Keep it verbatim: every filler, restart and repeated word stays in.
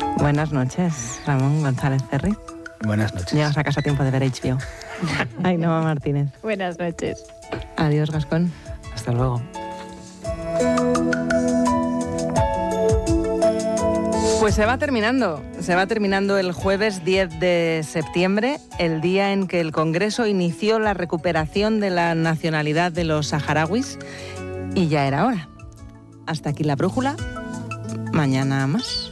Buenas noches, Ramón González Ferriz. Buenas noches. Llegas a casa a tiempo de ver H B O. Ainhoa Martínez. Buenas noches. Adiós, Gascón. Hasta luego. Pues se va terminando, se va terminando el jueves diez de septiembre, el día en que el Congreso inició la recuperación de la nacionalidad de los saharauis, y ya era hora. Hasta aquí la brújula, mañana más.